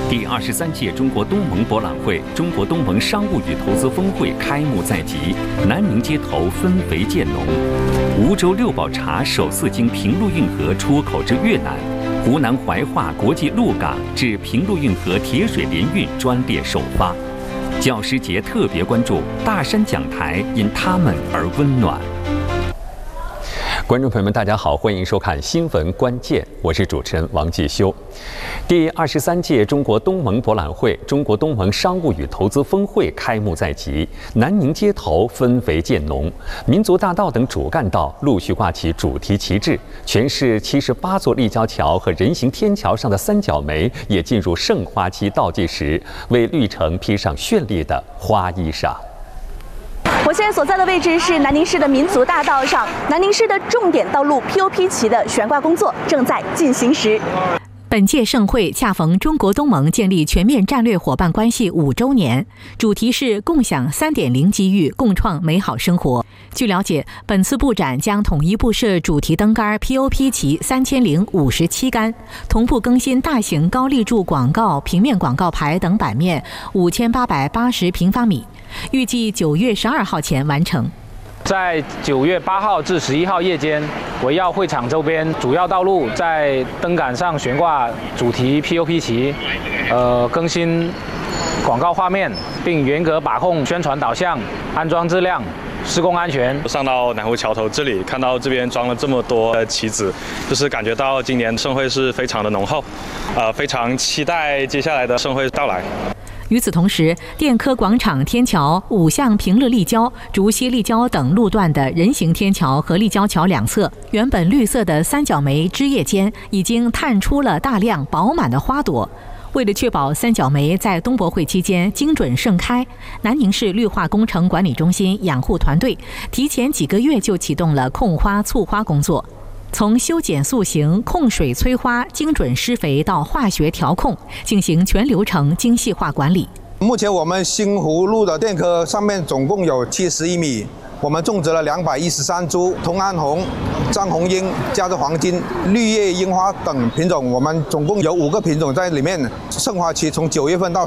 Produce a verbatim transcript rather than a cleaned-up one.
第二十三届中国东盟博览会、中国东盟商务与投资峰会开幕在即，南宁街头氛围渐浓。梧州六堡茶首次经平陆运河出口至越南，湖南怀化国际陆港至平陆运河铁水联运专列首发。教师节特别关注大山讲台因他们而温暖。观众朋友们，大家好，欢迎收看《新闻关键》，我是主持人王继修。第二十三届中国东盟博览会、中国东盟商务与投资峰会开幕在即，南宁街头氛围渐浓，民族大道等主干道陆续挂起主题旗帜，全市七十八座立交桥和人行天桥上的三角梅也进入盛花期倒计时，为绿城披上绚丽的花衣裳。 我现在所在的位置是南宁市的民族大道上，南宁市的重点道路 P O P 旗的悬挂工作正在进行时。 本届盛会恰逢中国东盟建立全面战略伙伴关系五周年，主题是共享 三点零 机遇，共创美好生活。据了解，本次布展将统一布设主题灯杆 P O P 旗三千零五十七杆，同步更新大型高立柱广告、平面广告牌等版面五千八百八十平方米，预计九月十二号前完成。 在九月八号至十一号夜间，围绕会场周边主要道路在灯杆上悬挂主题 P O P 旗，呃，更新广告画面，并严格把控宣传导向、安装质量、施工安全。 上到南湖桥头这里，看到这边装了这么多的旗子，就是感觉到今年盛会是非常的浓厚，呃，非常期待接下来的盛会到来。 与此同时，电科广场天桥、五巷平乐立交、竹溪立交等路段的人行天桥和立交桥两侧，原本绿色的三角梅枝叶间已经探出了大量饱满的花朵。为了确保三角梅在冬博会期间精准盛开，南宁市绿化工程管理中心养护团队提前几个月就启动了控花促花工作。从修剪塑形、控水催花、精准施肥到化学调控，进行全流程精细化管理。 目前我们新湖路的电科上面总共有七十一米，我们种植了两百一十三株同安红、张红樱、加州黄金、绿叶樱花等品种，我们总共有五个品种在里面。盛花期从九月份到